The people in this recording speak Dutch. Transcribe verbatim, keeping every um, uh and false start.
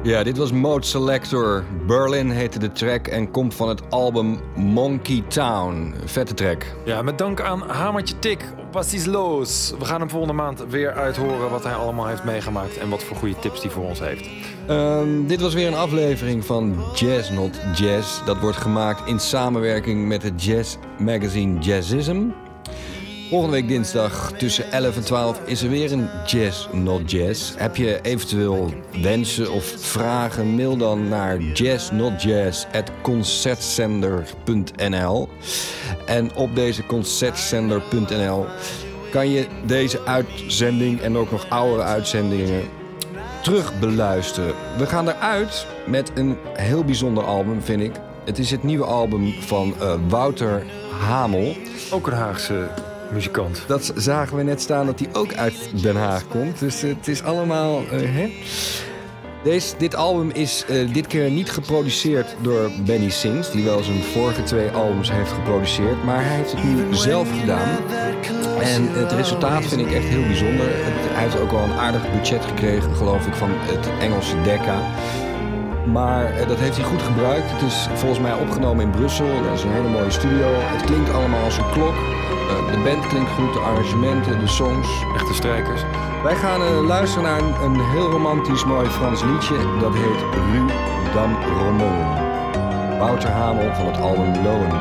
Ja, dit was Mode Selector. Berlin heette de track en komt van het album Monkey Town. Vette track. Ja, met dank aan Hamertje Tik. Wat is los? We gaan hem volgende maand weer uithoren wat hij allemaal heeft meegemaakt en wat voor goede tips hij voor ons heeft. Um, dit was weer een aflevering van Jazz Not Jazz. Dat wordt gemaakt in samenwerking met het jazz magazine Jazzism. Volgende week dinsdag tussen elf en twaalf is er weer een Jazz Not Jazz. Heb je eventueel wensen of vragen? Mail dan naar jazznotjazz at concertzender punt n l. En op deze concertzender punt n l kan je deze uitzending en ook nog oudere uitzendingen terug beluisteren. We gaan eruit met een heel bijzonder album, vind ik. Het is het nieuwe album van uh, Wouter Hamel. Ook een Haagse muzikant. Dat zagen we net staan dat hij ook uit Den Haag komt. Dus uh, het is allemaal... Uh, hè? Deze, dit album is uh, dit keer niet geproduceerd door Benny Sings, die wel zijn vorige twee albums heeft geproduceerd. Maar hij heeft het nu zelf gedaan. En het resultaat vind ik echt heel bijzonder. Het, hij heeft ook wel een aardig budget gekregen, geloof ik, van het Engelse Decca. Maar uh, dat heeft hij goed gebruikt. Het is volgens mij opgenomen in Brussel. Dat is een hele mooie studio. Het klinkt allemaal als een klok. Uh, de band klinkt goed, de arrangementen, de songs. Echte strijkers. Wij gaan uh, luisteren naar een, een heel romantisch mooi Frans liedje. Dat heet Rue d'Amromont. Wouter Hamel van het album Lowen.